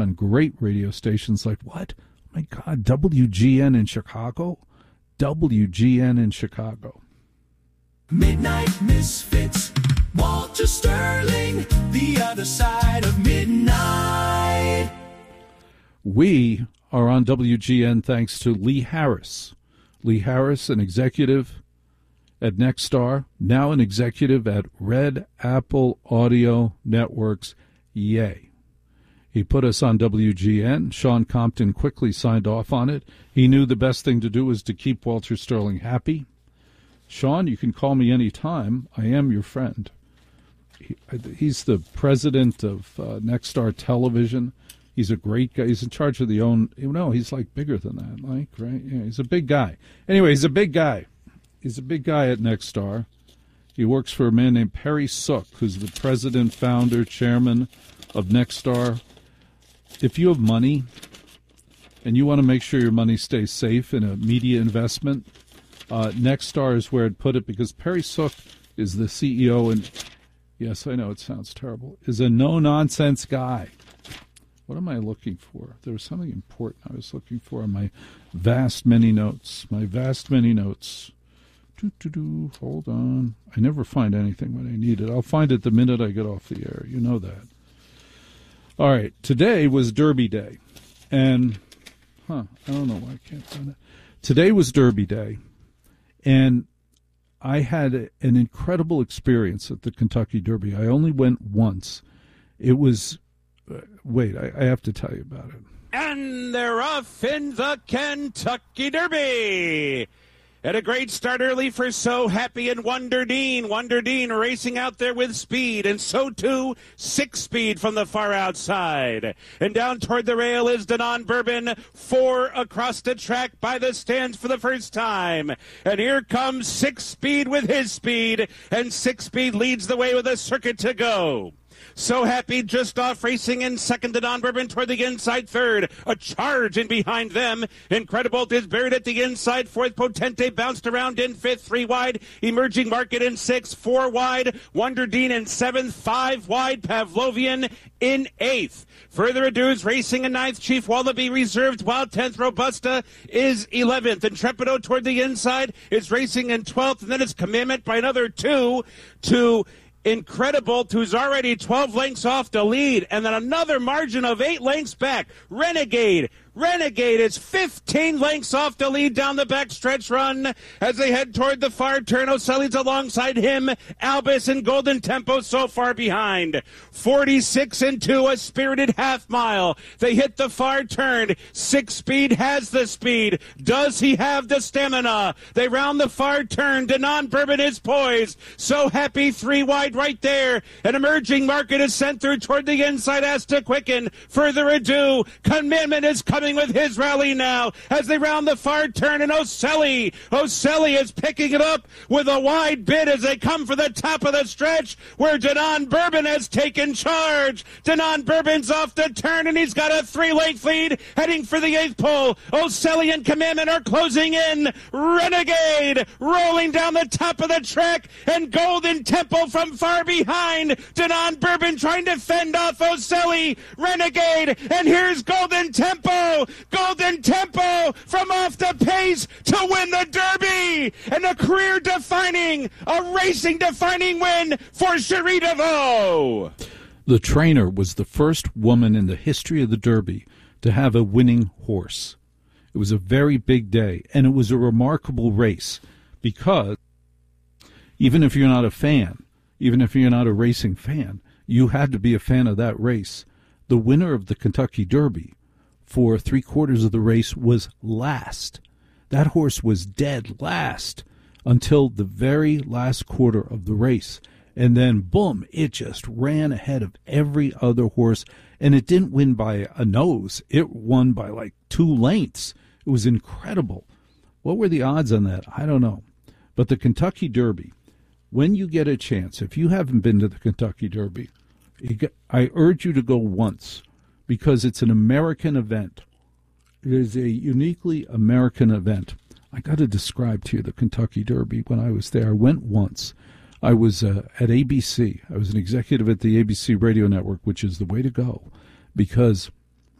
on great radio stations like, what? Oh my God, WGN in Chicago? WGN in Chicago. Midnight Misfits, Walter Sterling, the other side of midnight. We are on WGN thanks to Lee Harris. Lee Harris, an executive at Nexstar, now an executive at Red Apple Audio Networks. Yay. He put us on WGN. Sean Compton quickly signed off on it. He knew the best thing to do was to keep Walter Sterling happy. Sean, you can call me anytime. I am your friend. He's the president of Nexstar Television. He's a great guy. He's in charge of the own. He's like bigger than that, Mike, right? Yeah, he's a big guy. Anyway, he's a big guy. He's a big guy at Nexstar. He works for a man named Perry Sook, who's the president, founder, chairman of Nexstar. If you have money and you want to make sure your money stays safe in a media investment, Nexstar is where I'd put it, because Perry Sook is the CEO, and yes, I know it sounds terrible, is a no-nonsense guy. What am I looking for? There was something important I was looking for on my vast many notes. Hold on. I never find anything when I need it. I'll find it the minute I get off the air. You know that. All right, today was Derby Day, and, I don't know why I can't find it. Today was Derby Day, and I had an incredible experience at the Kentucky Derby. I only went once. It was, I have to tell you about it. And they're off in the Kentucky Derby. And a great start early for So Happy and Wonder Dean. Wonder Dean racing out there with speed, and so too 6-Speed from the far outside. And down toward the rail is Denon Bourbon, 4 across the track by the stands for the first time. And here comes 6-Speed with his speed, and 6-Speed leads the way with a circuit to go. So Happy just off racing in second, to Don Bourbon toward the inside third. A charge in behind them. Incredible is buried at the inside fourth. Potente bounced around in fifth, 3 wide. Emerging Market in 6th, 4 wide. Wonder Dean in 7th, 5 wide. Pavlovian in 8th. Further ado is racing in 9th. Chief Wallaby reserved, while 10th Robusta is 11th. Intrepido toward the inside is racing in 12th. And then it's Commandment by another 2 to Incredible, who's already 12 lengths off the lead, and then another margin of 8 lengths back. Renegade is 15 lengths off the lead down the backstretch run as they head toward the far turn. O'Sully's alongside him. Albus and Golden Tempo so far behind. 46 and 2, a spirited half mile. They hit the far turn. 6-Speed has the speed. Does he have the stamina? They round the far turn. Denon Bourbon is poised. So Happy 3 wide right there. An Emerging Market is sent through toward the inside as to quicken. Further ado, Commandment is coming with his rally now as they round the far turn, and O'Sully is picking it up with a wide bid as they come for the top of the stretch where Denon Bourbon has taken charge. Denon Bourbon's off the turn, and he's got a 3-length lead heading for the 8th pole. O'Sully and Commandment are closing in. Renegade rolling down the top of the track, and Golden Tempo from far behind. Denon Bourbon trying to fend off O'Sully. Renegade, and here's Golden Tempo. Golden Tempo from off the pace to win the Derby, and a racing-defining win for Cherie DeVaux. The trainer was the first woman in the history of the Derby to have a winning horse. It was a very big day, and it was a remarkable race because even if you're not a fan, even if you're not a racing fan, you had to be a fan of that race. The winner of the Kentucky Derby for 3/4 of the race was last. That horse was dead last until the very last quarter of the race. And then, boom, it just ran ahead of every other horse. And it didn't win by a nose. It won by like 2 lengths. It was incredible. What were the odds on that? I don't know. But the Kentucky Derby, when you get a chance, if you haven't been to the Kentucky Derby, I urge you to go once, because it's an American event. It is a uniquely American event. I got to describe to you the Kentucky Derby when I was there. I went once. I was at ABC. I was an executive at the ABC radio network, which is the way to go, because